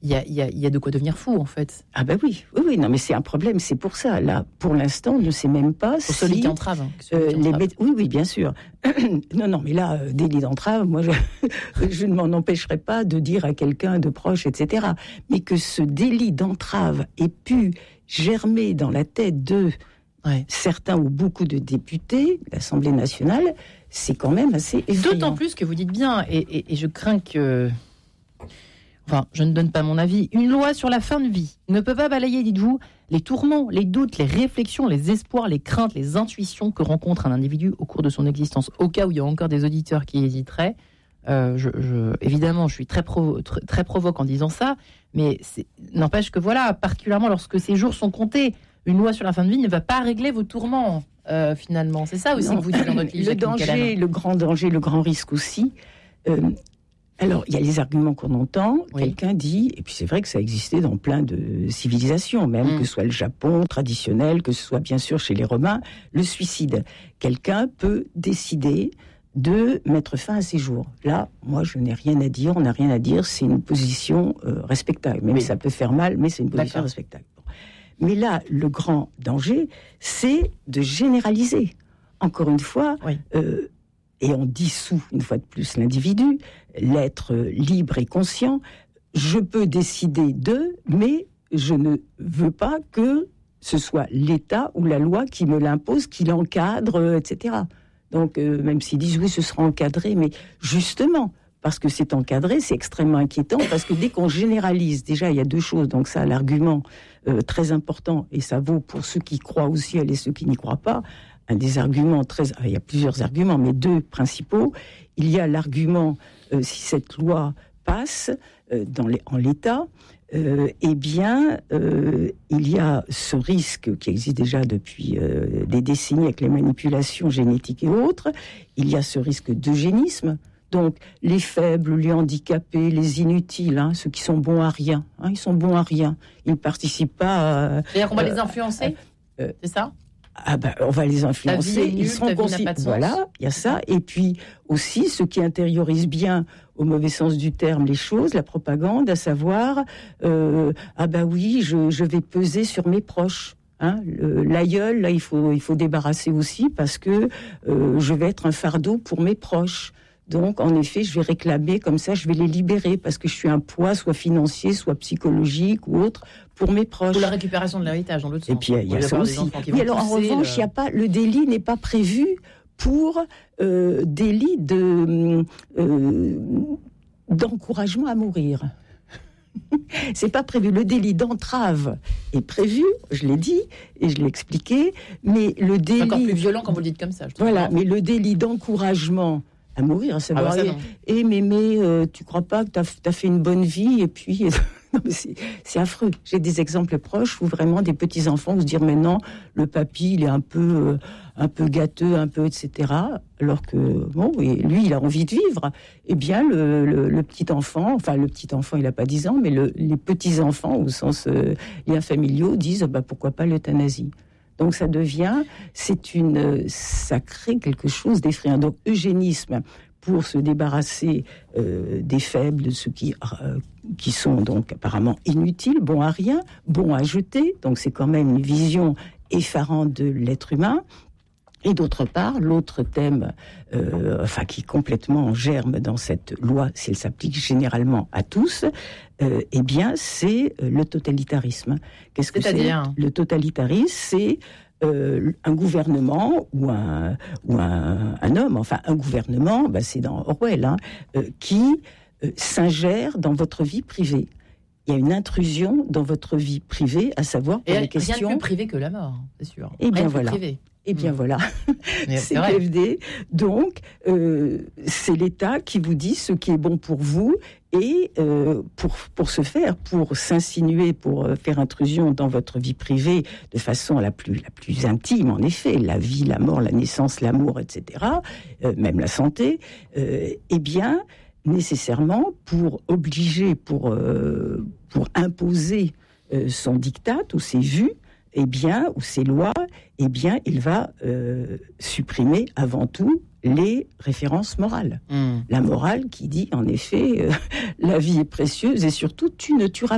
Il y a de quoi devenir fou, en fait. Ah ben oui, non, mais c'est un problème, c'est pour ça. Là, pour l'instant, on ne sait même pas pour celui qui entrave. Oui, bien sûr. Non, mais là, délit d'entrave, moi, je ne m'en empêcherai pas de dire à quelqu'un de proche, etc. Mais que ce délit d'entrave ait pu germer dans la tête de certains ou beaucoup de députés de l'Assemblée nationale, c'est quand même assez effrayant. D'autant plus que vous dites bien, et je crains que... Enfin, je ne donne pas mon avis. Une loi sur la fin de vie ne peut pas balayer, dites-vous, les tourments, les doutes, les réflexions, les espoirs, les craintes, les intuitions que rencontre un individu au cours de son existence. Au cas où il y a encore des auditeurs qui hésiteraient, évidemment, je suis très provoque en disant ça, mais n'empêche que voilà, particulièrement lorsque ces jours sont comptés, une loi sur la fin de vie ne va pas régler vos tourments, finalement. C'est ça aussi que vous dites dans votre livre. Le danger, le grand danger, le grand risque aussi... Alors, il y a les arguments qu'on entend. Oui. Quelqu'un dit, et puis c'est vrai que ça existait dans plein de civilisations, même que ce soit le Japon traditionnel, que ce soit bien sûr chez les Romains, le suicide. Quelqu'un peut décider de mettre fin à ses jours. Là, moi, je n'ai rien à dire, on n'a rien à dire, c'est une position respectable. Même ça peut faire mal, mais c'est une position respectable. Mais là, le grand danger, c'est de généraliser. Encore une fois... et on dissout, une fois de plus, l'individu, l'être libre et conscient. Je peux décider mais je ne veux pas que ce soit l'État ou la loi qui me l'impose, qui l'encadre, etc. Donc, même s'ils disent, oui, ce sera encadré, mais justement, parce que c'est encadré, c'est extrêmement inquiétant, parce que dès qu'on généralise, déjà, il y a deux choses, donc ça, l'argument très important, et ça vaut pour ceux qui croient au ciel et ceux qui n'y croient pas, un des arguments il y a plusieurs arguments, mais deux principaux. Il y a l'argument, si cette loi passe en l'état, il y a ce risque qui existe déjà depuis des décennies avec les manipulations génétiques et autres. Il y a ce risque d'eugénisme. Donc, les faibles, les handicapés, les inutiles, ceux qui sont bons à rien, ils sont bons à rien. Ils ne participent pas à... C'est-à-dire qu'on va les influencer, c'est ça ? On va les influencer, nulle, ils seront voilà, il y a ça. Et puis aussi ceux qui intériorisent bien, au mauvais sens du terme, les choses, la propagande, à savoir oui, je vais peser sur mes proches. L'aïeul, là, il faut débarrasser aussi parce que je vais être un fardeau pour mes proches. Donc, en effet, je vais réclamer, comme ça, je vais les libérer, parce que je suis un poids, soit financier, soit psychologique ou autre, pour mes proches. Ou la récupération de l'héritage, dans l'autre sens. Et puis, il y a ça aussi. Mais alors, en revanche, le délit n'est pas prévu pour délit d'encouragement à mourir. C'est pas prévu. Le délit d'entrave est prévu, je l'ai dit et je l'ai expliqué, mais le délit... C'est encore plus violent quand vous le dites comme ça, je trouve. Voilà, mais le délit d'encouragement à mourir, à savoir, mémé, tu crois pas que t'as fait une bonne vie, et puis... Non, mais c'est affreux. J'ai des exemples proches où vraiment des petits-enfants vont se dire, mais non, le papy, il est un peu gâteux, un peu, etc. Alors que, lui, il a envie de vivre. Eh bien, le petit-enfant, il n'a pas 10 ans, mais les petits-enfants, au sens liens familiaux, disent, pourquoi pas l'euthanasie. Donc ça crée quelque chose d'effrayant. Donc eugénisme pour se débarrasser des faibles, de ceux qui sont donc apparemment inutiles, bons à rien, bons à jeter. Donc c'est quand même une vision effarante de l'être humain. Et d'autre part, l'autre thème, qui est complètement en germe dans cette loi, si elle s'applique généralement à tous, c'est le totalitarisme. Qu'est-ce que c'est ? Le totalitarisme, c'est un gouvernement ou un homme, un gouvernement, c'est dans Orwell, qui s'ingère dans votre vie privée. Il y a une intrusion dans votre vie privée, à savoir pour les questions... Rien de plus privé que la mort, c'est sûr. Et bien voilà. Eh bien voilà, c'est PFD. Donc, c'est l'État qui vous dit ce qui est bon pour vous et pour s'insinuer, pour faire intrusion dans votre vie privée de façon la plus intime, en effet, la vie, la mort, la naissance, l'amour, etc., même la santé, nécessairement pour obliger, pour imposer son diktat ou ses vues, ou ses lois, il va supprimer avant tout les références morales. La morale qui dit, en effet, la vie est précieuse et surtout, tu ne tueras